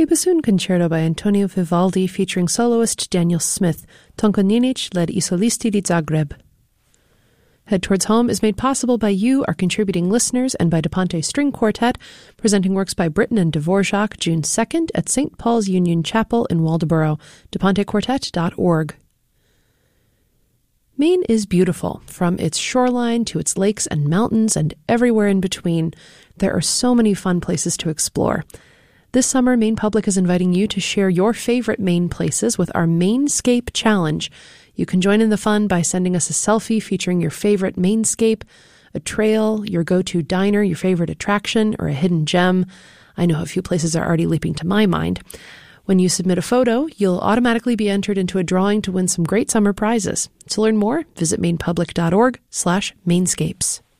Verdi Bassoon Concerto by Antonio Vivaldi featuring soloist Daniel Smith. Tonko Ninic led I Solisti di Zagreb. Head Towards Home is made possible by you, our contributing listeners, and by DePonte String Quartet, presenting works by Britten and Dvorak June 2nd at St. Paul's Union Chapel in Waldoboro, depontequartet.org. Maine is beautiful, from its shoreline to its lakes and mountains and everywhere in between. There are so many fun places to explore. This summer, Maine Public is inviting you to share your favorite Maine places with our Mainscape Challenge. You can join in the fun by sending us a selfie featuring your favorite Mainscape, a trail, your go-to diner, your favorite attraction, or a hidden gem. I know a few places are already leaping to my mind. When you submit a photo, you'll automatically be entered into a drawing to win some great summer prizes. To learn more, visit mainepublic.org/mainscapes.